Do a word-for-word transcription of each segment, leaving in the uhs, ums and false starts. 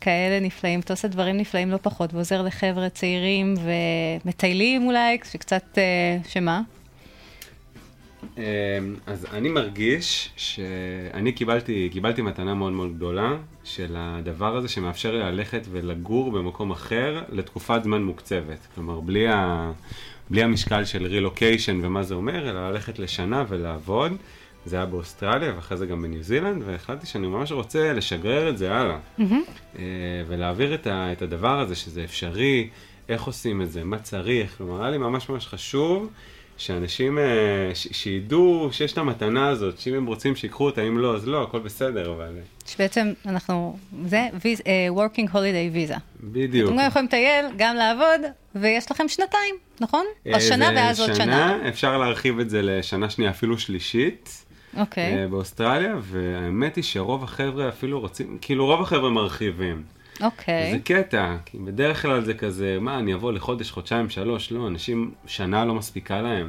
כאלה נפלאים, אתה עושה דברים נפלאים לא פחות, ועוזר לחבר'ה צעירים ומטיילים אולי, שקצת, שמה? אז אני מרגיש שאני קיבלתי, קיבלתי מתנה מאוד מאוד גדולה של הדבר הזה שמאפשר לי ללכת ולגור במקום אחר לתקופת זמן מוקצבת. כלומר, בלי, ה, בלי המשקל של רילוקיישן ומה זה אומר, אלא ללכת לשנה ולעבוד. זה היה באוסטרליה ואחרי זה גם בניו זילנד, והחלטתי שאני ממש רוצה לשגרר את זה הלאה. Mm-hmm. ולהעביר את, ה, את הדבר הזה שזה אפשרי, איך עושים את זה, מה צריך. כלומר, היה לי ממש ממש חשוב שאנשים ש- שידעו שיש את המתנה הזאת, שאם הם רוצים שיקחו אותה, אם לא, אז לא, הכל בסדר, אבל... שבעצם אנחנו, זה ויז, uh, working holiday visa. בדיוק. אתם גם יכולים לטייל, גם לעבוד, ויש לכם שנתיים, נכון? או שנה ואז עוד שנה. אפשר להרחיב את זה לשנה שנייה, אפילו שלישית. אוקיי. Okay. באוסטרליה, והאמת היא שרוב החבר'ה אפילו רוצים, כאילו רוב החבר'ה מרחיבים. אוקיי. זה קטע, כי בדרך כלל זה כזה, מה, אני אבוא לחודש, חודשיים, שלוש, לא, אנשים שנה לא מספיקה להם.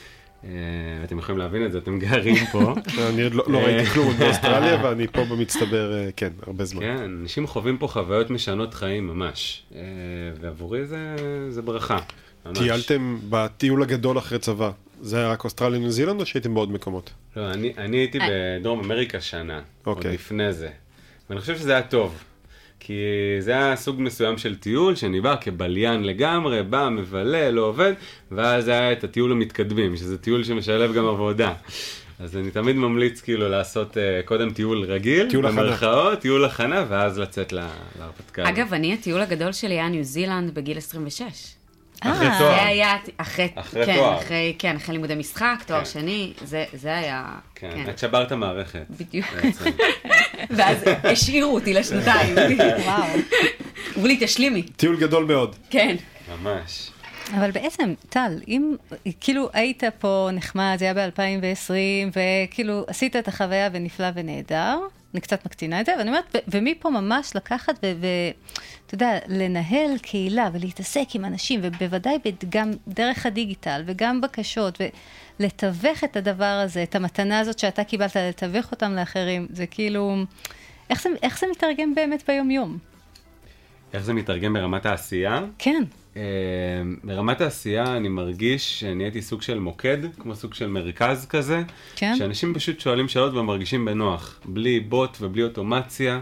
אתם יכולים להבין את זה, אתם גרים פה. אני לא ראיתי כלום באוסטרליה, ואני פה במצטבר, כן, הרבה זמן. כן, אנשים חווים פה חוויות משנות חיים ממש, ועבורי זה ברכה. טיילתם בטיול הגדול אחרי צבא, זה היה רק אוסטרליה ניו זילנד או שהייתם בעוד מקומות? לא, אני הייתי בדרום אמריקה שנה, עוד לפני זה, ואני חושב שזה היה טוב. כי זה היה סוג מסוים של טיול, שאני בא כבליין לגמרי, בא, מבלה, לא עובד, ואז היה את הטיול המתקדמים, שזה טיול שמשלב גם עבודה. אז אני תמיד ממליץ כאילו לעשות uh, קודם טיול רגיל, טיול במרכאות, טיול הכנה, ואז לצאת להרפתקה. אגב, אני, הטיול הגדול שלי היה ניו זילנד בגיל עשרים ושש. אחרי תואר. זה היה, אחרי, אחרי כן, תואר. אחרי, כן, אחרי לימודי משחק, תואר שני, זה, זה היה, כן. כן. את שברת מערכת. בדיוק. ואז השאירו אותי לשנתיים. וואו. אמרו לי, תשלימי. טיול גדול מאוד. כן. ממש. אבל בעצם, טל, אם כאילו היית פה נחמד, זה היה ב-אלפיים ועשרים, וכאילו עשית את החוויה ונפלא ונהדר, אני קצת מקטינה את זה, ואני אומרת, ומפה ממש לקחת, ואתה יודע, לנהל קהילה ולהתעסק עם אנשים, ובוודאי גם דרך הדיגיטל, וגם בקשות, ולתווך את הדבר הזה, את המתנה הזאת שאתה קיבלת, לתווך אותם לאחרים, זה כאילו, איך זה, איך זה מתרגם באמת ביום-יום? איך זה מתרגם ברמת העשייה? כן. ברמת העשייה אני מרגיש שאני הייתי סוג של מוקד, כמו סוג של מרכז כזה, כן. שאנשים פשוט שואלים שאלות ומרגישים בנוח, בלי בוט ובלי אוטומציה.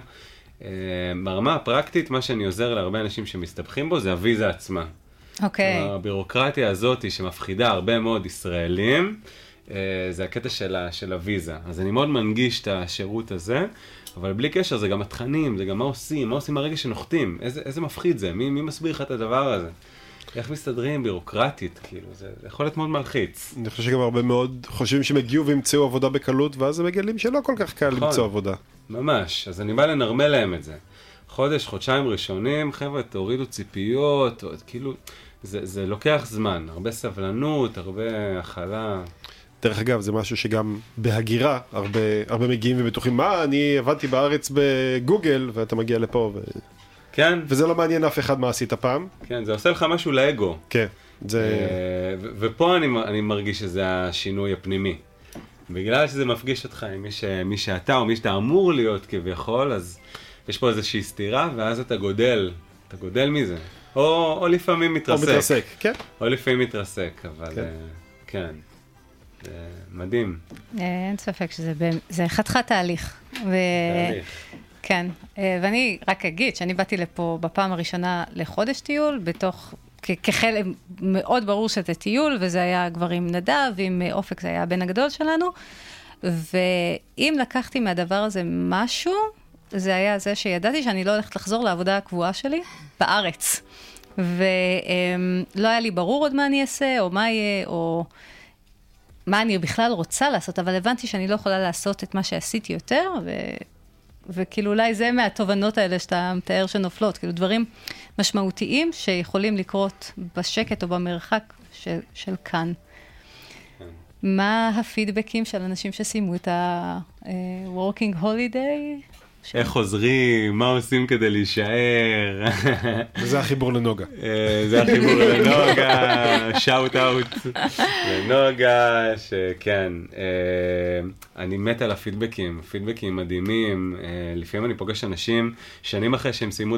ברמה הפרקטית, מה שאני עוזר להרבה אנשים שמסתבכים בו, זה הוויזה עצמה. אוקיי. הבירוקרטיה הזאת שמפחידה הרבה מאוד ישראלים, זה הקטע של, של הוויזה. אז אני מאוד מנגיש את השירות הזה, אבל בלי קשר זה גם התכנים, זה גם מה עושים, מה עושים הרגע שנוחתים, איזה, איזה מפחיד זה, מי, מי מסביר לך את הדבר הזה? איך מסתדרים בירוקרטית, כאילו, זה, זה יכול להיות מאוד מלחיץ. אני חושב שגם הרבה מאוד חושבים שהם הגיעו וימצאו עבודה בקלות, ואז הם מגלים שלא כל כך קל למצוא עבודה. ממש, אז אני בא לנרמל להם את זה. חודש, חודשיים ראשונים, חבר'ה, תורידו ציפיות, כאילו, זה, זה לוקח זמן, הרבה סבלנות, הרבה הכלה. דרך אגב, זה משהו שגם בהגירה, הרבה, הרבה מגיעים ובטוחים, מה, אני עבדתי בארץ בגוגל, ואתה מגיע לפה, ו... כן. וזה לא מעניין אף אחד מה עשית פעם. כן, זה עושה לך משהו לאגו. כן, זה... ו- ופה אני, אני מרגיש שזה השינוי הפנימי. בגלל שזה מפגיש אותך עם מי, ש- מי שאתה, או מי שאתה אמור להיות כביכול, אז יש פה איזושהי סתירה, ואז אתה גודל, אתה גודל מזה. או, או לפעמים מתרסק. או מתרסק, כן. או לפעמים מתרסק, אבל כן. Uh, כן. זה מדהים. אין ספק שזה זה חתיכת תהליך. ו... תהליך. כן, ואני רק אגיד שאני באתי לפה בפעם הראשונה לחודש טיול, בתוך, כחלק מאוד ברור שזה טיול, וזה היה כבר עם נדב, ועם אופק זה היה הבן הגדול שלנו, ואם לקחתי מהדבר הזה משהו, זה היה זה שידעתי שאני לא הולכת לחזור לעבודה הקבועה שלי בארץ. ולא היה לי ברור עוד מה אני אעשה, או מה יהיה, או מה אני בכלל רוצה לעשות, אבל הבנתי שאני לא יכולה לעשות את מה שעשיתי יותר, ו... וכאילו אולי זה מהתובנות האלה שאתה מתאר שנופלות, כאילו דברים משמעותיים שיכולים לקרות בשקט או במרחק של, של כאן. מה הפידבקים של אנשים שסיימו את ה-working holiday? איך חוזרים, מה עושים כדי להישאר. וזה החיבור לנוגה. זה החיבור לנוגה, שאוט אאוט לנוגה, שכן, אני מת על הפידבקים, פידבקים מדהימים, לפעמים אני פוגש אנשים שנים אחרי שהם סיימו